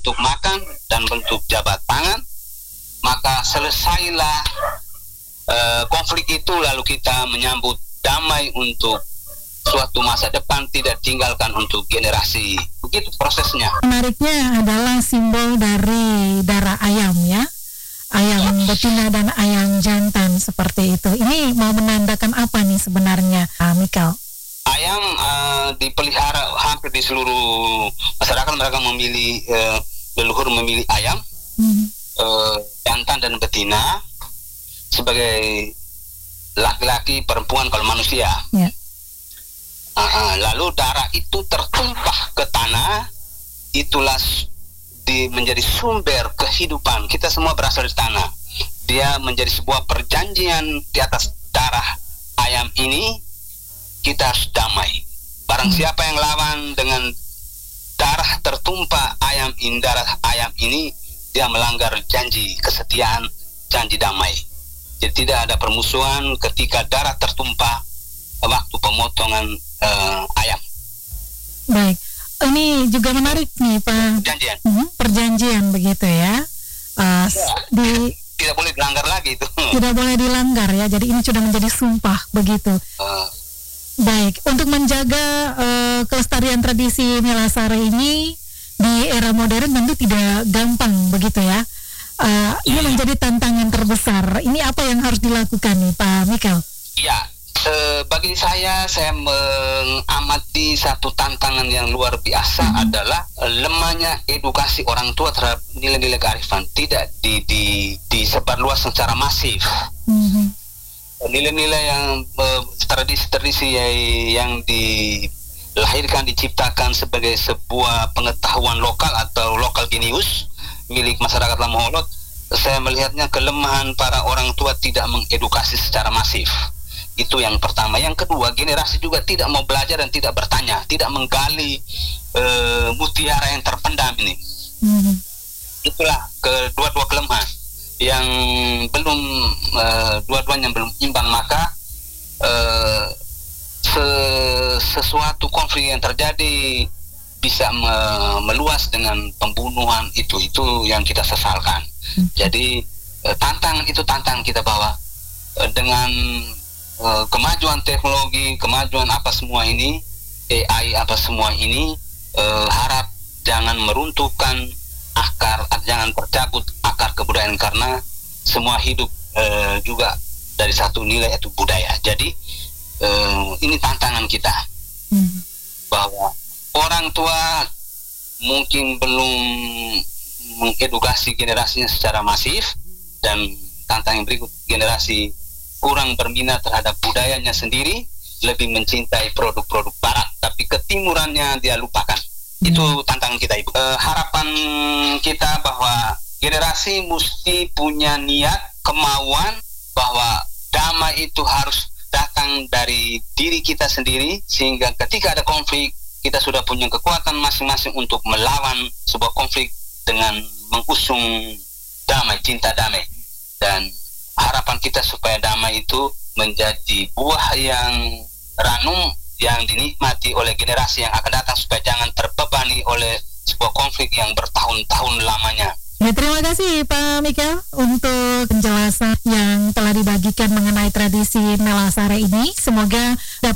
bentuk makan dan bentuk jabat tangan, maka selesailah konflik itu, lalu kita menyambut damai untuk suatu masa depan, tidak tinggalkan untuk generasi. Begitu prosesnya. Menariknya adalah simbol dari darah ayam ya, ayam betina dan ayam jantan seperti itu. Ini mau menandakan apa nih sebenarnya, Michael? Ayam dipelihara hampir di seluruh masyarakat. Mereka memilih leluhur memilih ayam, jantan dan betina sebagai laki-laki, perempuan kalau manusia. Ya. Lalu darah itu tertumpah ke tanah, itulah menjadi sumber kehidupan. Kita semua berasal dari tanah. Dia menjadi sebuah perjanjian di atas darah ayam ini. Kita harus damai. Barang siapa yang lawan dengan darah tertumpah darah ayam ini, dia melanggar janji kesetiaan, janji damai. Jadi tidak ada permusuhan ketika darah tertumpah waktu pemotongan ayam. Baik, ini juga menarik nih Pak. Perjanjian. Perjanjian begitu ya. Tidak boleh dilanggar lagi itu. Tidak boleh dilanggar ya. Jadi ini sudah menjadi sumpah begitu. Baik, untuk menjaga kelestarian tradisi Melasare ini di era modern tentu tidak gampang begitu ya. Ini menjadi tantangan terbesar. Ini apa yang harus dilakukan nih Pak Michael? Ya. Bagi saya mengamati satu tantangan yang luar biasa adalah lemahnya edukasi orang tua terhadap nilai-nilai kearifan, tidak disebarluas secara masif. Nilai-nilai yang tradisi-tradisi yang dilahirkan, diciptakan sebagai sebuah pengetahuan lokal atau lokal genius milik masyarakat Lamoholot, saya melihatnya kelemahan para orang tua tidak mengedukasi secara masif. Itu yang pertama. Yang kedua, generasi juga tidak mau belajar dan tidak bertanya, tidak menggali mutiara yang terpendam ini. Itulah kedua-dua kelemahan yang belum dua-duanya belum imbang. Maka sesuatu konflik yang terjadi bisa meluas dengan pembunuhan. Itu yang kita sesalkan. Jadi tantangan kita bawa dengan kemajuan teknologi, kemajuan apa semua ini, AI apa semua ini, harap jangan meruntuhkan akar, jangan tercabut akar kebudayaan, karena semua hidup juga dari satu nilai, yaitu budaya. Jadi ini tantangan kita, bahwa orang tua mungkin belum mengedukasi generasinya secara masif, dan tantangan berikut, generasi kurang berminat terhadap budayanya sendiri, lebih mencintai produk-produk barat, tapi ketimurannya dia lupakan. Itu tantangan kita, Ibu. Harapan kita bahwa generasi mesti punya niat, kemauan bahwa damai itu harus datang dari diri kita sendiri, sehingga ketika ada konflik, kita sudah punya kekuatan masing-masing untuk melawan sebuah konflik dengan mengusung damai, cinta damai. Dan harapan kita supaya damai itu menjadi buah yang ranum, yang dinikmati oleh generasi yang akan datang, supaya jangan terbebani oleh sebuah konflik yang bertahun-tahun lamanya. Ya, terima kasih Pak Michael untuk penjelasan yang telah dibagikan mengenai tradisi Melasare ini. Semoga